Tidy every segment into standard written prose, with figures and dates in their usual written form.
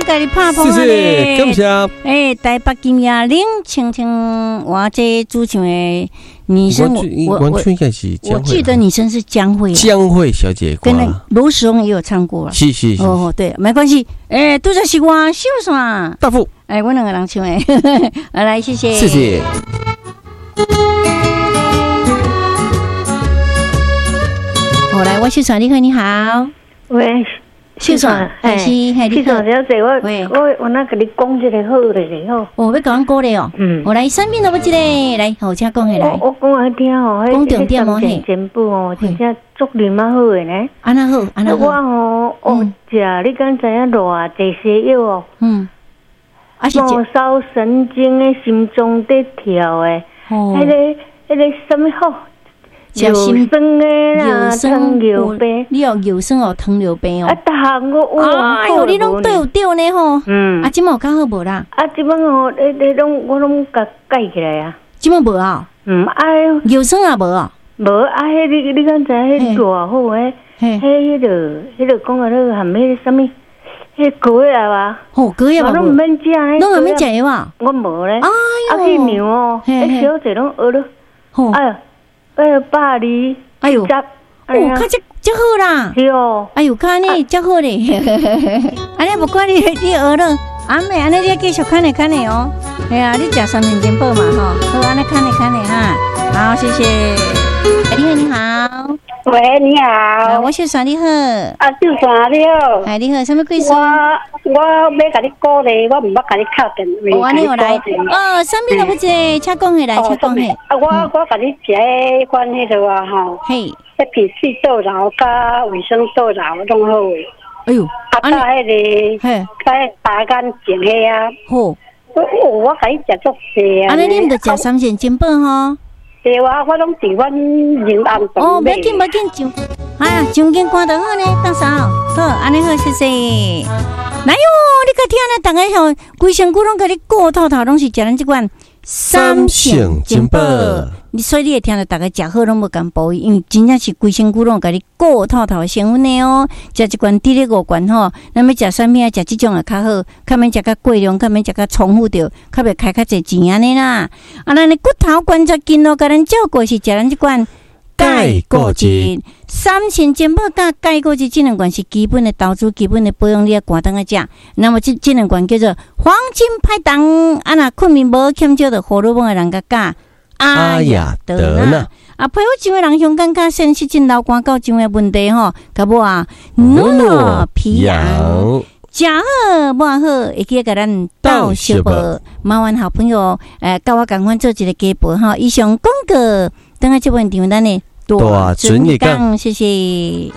给你拍捧谢谢，感谢。 台北金雅玲青青，我这主唱的女生，我记得女生是江蕙小姐， 跟那罗时丰也有唱过了。 是。 哦，对，没关系。都在是我秀爽大富。 我两个人唱的，来，谢谢。 谢谢。 好，来，我秀爽，你好。 喂。 秀爽， 秀爽小姐，我那给你讲一个好嘞吼。 哦，要讲歌嘞哦。我来三遍都不记得，来，好，请讲下来。 我讲来听吼， 讲重点哦，嘿。 全部哦，真正足灵蛮好的呢。 安那好。 我食你敢知影偌地西药哦？末梢神经的心脏在跳的，迄个什么好？有酸的啦，糖尿病， 你有有酸哦，糖尿病哦。 但我哎呦，你拢对有对呢吼。即摆有较好无啦？ 即摆吼，我拢甲改起来啊。 即摆无啊？ 哎呦， 有酸也无啊？ 无啊，你敢知迄偌好诶？迄个讲啊，迄含迄什么？迄果啊吧？ 果啊吧？ 拢毋免食诶， 拢毋免食药啊？ 我无咧。 哎呦， 去娘哦，迄小姐拢学了。哎呦，82， 哎呦，较好啦。 是哦。 哎呦，看你较好咧。安尼不管你学了，妹安尼你继续看咧哦。哎呀，你食3年金宝嘛吼，好安尼看咧哈。好，谢谢。你好。 喂，你好。 我秀爽你好。 秀爽你好。 你好，什么贵事？ 我要甲你鼓励，我毋捌甲你敲电话。 安尼我来。三遍都不知，请讲下来，请讲下。 我甲你食迄款迄个啊吼。 嘿。 迄皮细豆劳甲维生豆劳拢好诶。 哎呦。 甲迄个，甲打干净迄啊。 好。 我甲你食足济啊。 安尼你毋着食3件金宝吼？ 对啊，我拢伫阮仁安堂买。 无要紧，上紧看就好呢，当啥？好，安尼好，谢谢。来哟，你甲听咧，大家吼，规身躯拢甲你顾透透，拢是食咱即款三圣金宝。所以你会听到大家食好拢无共补，因为真正是规身躯拢甲你顾透透成分的哦。食一罐滴咧5罐吼，咱要食产品啊，食即种也较好，较免食较过量，较免食较重复着，较袂开较侪钱安尼啦。咱的骨头关节筋络，甲咱照顾是食咱即罐钙固质。三圣金宝甲钙固质这两罐是基本的投资，基本的保养，你要赶当个食。那么这两罐叫做黄金拍档，若困眠无欠少的荷尔蒙的人甲教。阿雅德纳皮肤上的人香感较sensitive真流汗到上的问题吼，甲无诺皮痒，食好无好，会记甲咱斗小宝，麻烦好朋友甲我共款做一个家报吼。以上广告，等下这问题咱呢大准一讲，谢谢。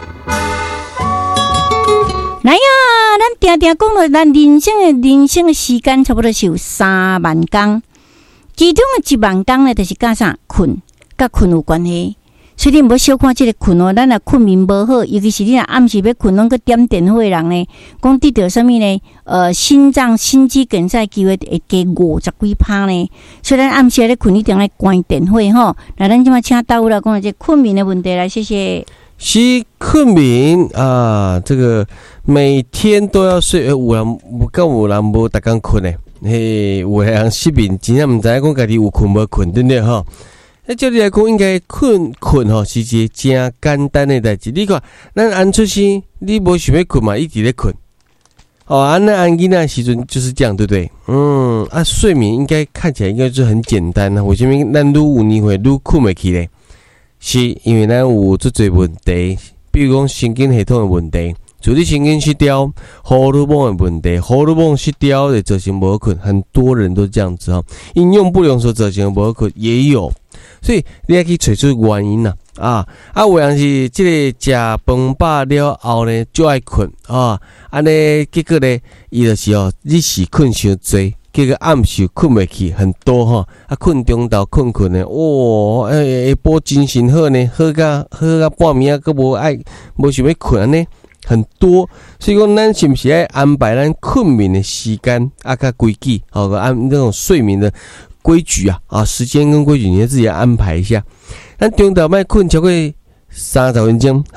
来呀，咱定定讲了，咱人生的时间差不多是有3万工。其中的1万工呢，就是甲啥困，甲困有关系。所以你毋要小看这个困哦，咱若困眠无好，尤其是你若暗时要困，拢去点电话的人呢，讲得到什么呢？心肌梗塞机会会加50几%呢。所以咱暗时咧困一定要关电话吼。来，咱即马请到了讲这困眠的问题来，谢谢。 困眠啊，这个每天都要睡，有人无逐工困诶。有人失眠，真正毋知影讲家己有困无困，对不对吼？照你来讲，应该困吼是一个真简单的代志。你看，咱安出生，你无想要困嘛，一直咧困。安囡仔时阵就是这样，对不对？睡眠应该看起来应该是很简单啊。为什么咱愈有年岁愈困袂去咧？是因为咱有足侪问题，比如讲神经系统的问题。主力神经失调、荷尔蒙的问题，荷尔蒙失调会造成无困，很多人都这样子哈。应用不良所造成的无困也有，所以你要去找出原因啦。有人是这个食饭饱了后呢，就爱困安尼结果呢，伊就是日时困伤多，结果暗时困袂去，很多哈。困中昼困呢，下晡精神好呢，好到半暝佫无想要困安尼。很多，所以讲咱是不是要安排咱困眠的时间甲规矩，按那种睡眠的规矩时间跟规矩，你要自己安排一下。咱中昼莫困超过30分钟，好不好？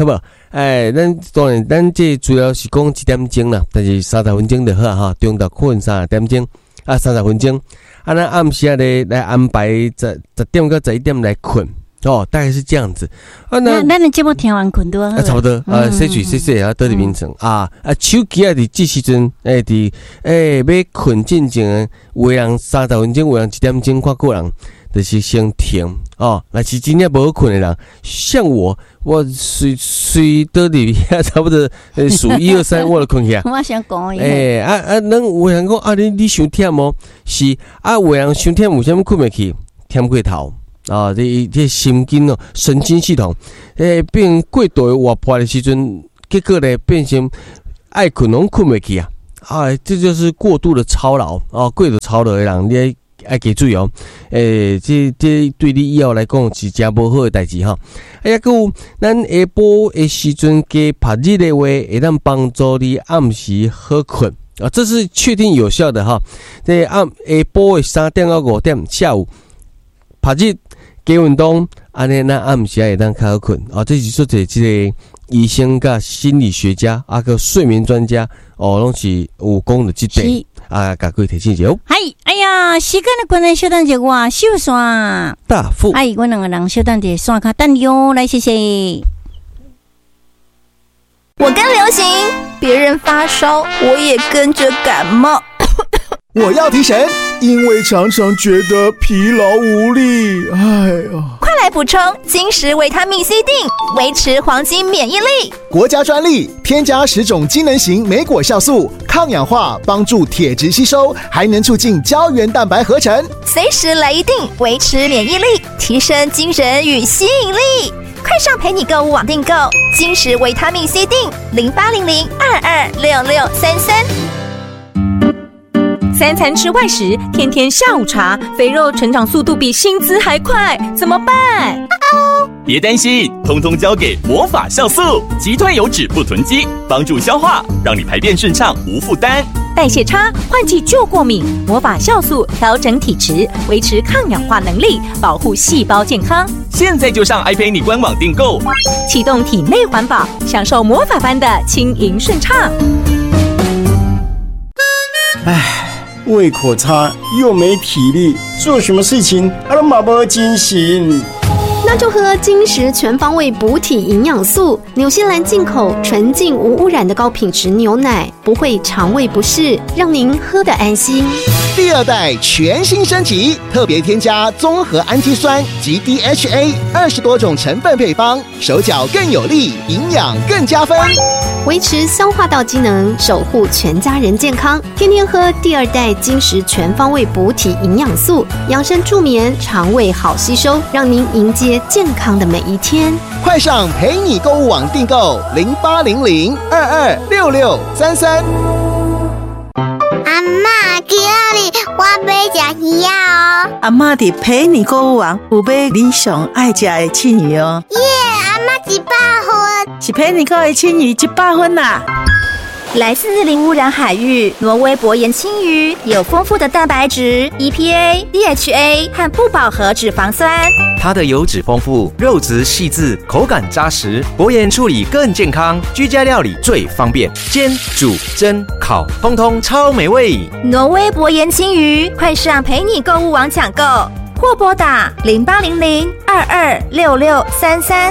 咱当然咱这主要是讲1点钟啦，但是30分钟就好哈，中昼困30点钟30分钟，咱暗时咧来安排10点到11点来困。大概是这样子。 那咱的节目听完困多差不多。洗水洗洗啊，倒伫眠床手机啊，伫这时阵伫要困进前，有人30分钟，有人1点钟，看个人就是先停那是真正无好困的人，像我随倒伫遐差不多数1、2、3，我就困起来。 我想讲咱有人讲你伤忝哦，是有人伤忝，有啥物困袂去？忝过头。这神经神经系统，变过度的活泼的时阵，结果呢变成爱困拢困袂去这就是过度的操劳过度操劳的人，你爱记住这对你以后来讲是真无好的代志哈。还有咱下晡的时阵加拍日的话，会当帮助你暗时好困这是确定有效的哈。这下晡的3点到5点，下午拍日。加运动，安尼咱暗时会当较好困这是说这个医生甲心理学家个睡眠专家拢是有讲的这点甲各位提醒一下。 哎呀，时间的关系，小等者我秀线大富， 我两个人小等者线卡等哟，来谢谢。 我跟流行，别人发烧，我也跟着感冒。 我要提神，因为常常觉得疲劳无力。 快来补充金石维他命 C 锭，维持黄金免疫力。 国家专利，添加10种机能型莓果酵素，抗氧化，帮助铁质吸收，还能促进胶原蛋白合成。 随时来一锭，维持免疫力，提升精神与吸引力。快上陪你购物网订购金石维他命 C 锭，0800226633。 3餐吃外食，天天下午茶，肥肉成长速度比薪资还快，怎么办？ 别担心，通通交给魔法酵素，击退油脂不囤积，帮助消化，让你排便顺畅无负担。 代谢差，换季就过敏，魔法酵素调整体质，维持抗氧化能力，保护细胞健康。 现在就上爱陪你官网订购， 启动体内环保，享受魔法般的轻盈顺畅。 胃口差又没体力，做什么事情都没精神。 那就喝金石全方位补体营养素，纽西兰进口纯净无污染的高品质牛奶，不会肠胃不适，让您喝得安心。 第2代全新升级，特别添加综合氨基酸及 DHA 20多种成分配方，手脚更有力，营养更加分， 维持消化道机能，守护全家人健康。天天喝第2代金石全方位补体营养素，养生助眠，肠胃好吸收，让您迎接健康的每一天。 快上陪你购物网订购0800226633。 阿嬷，今日我要吃鱼哦。 阿嬷伫陪你购物网有买你上爱吃的青鱼哦。 阿嬷100分， 是陪你购的青鱼100分啦。 来自零污染海域，挪威薄盐青鱼有丰富的蛋白质、EPA、DHA 和不饱和脂肪酸。 它的油脂丰富，肉质细致，口感扎实，薄盐处理更健康，居家料理最方便，煎、煮、蒸、烤，通通超美味。 挪威薄盐青鱼，快上陪你购物网抢购，或拨打0800226633。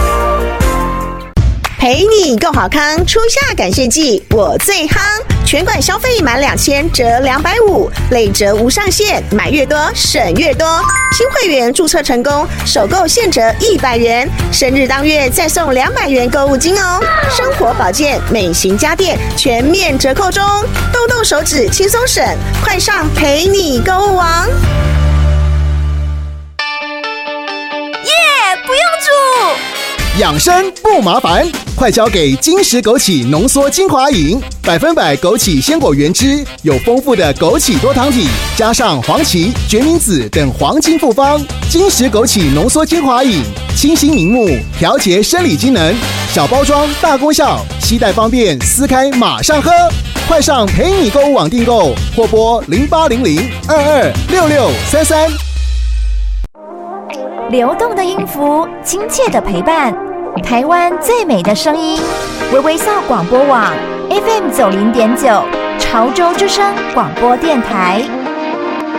陪你购好康，初夏感谢季我最夯，全馆消费满2000折250，累折无上限，买越多省越多。新会员注册成功，首购现折100元，生日当月再送200元购物金哦。生活保健、美型家电全面折扣中，动动手指轻松省，快上陪你购物网。 不用煮。 养生不麻烦，快交给金石枸杞浓缩精华饮，100%枸杞鲜果原汁，有丰富的枸杞多糖体，加上黄芪、决明子等黄金复方。金石枸杞浓缩精华饮，清新明目，调节生理机能，小包装大功效，携带方便，撕开马上喝。快上陪你购物网订购，或拨0800226633。 流动的音符，亲切的陪伴， 台湾最美的声音，微微笑广播网 FM 90.9，潮州之声广播电台。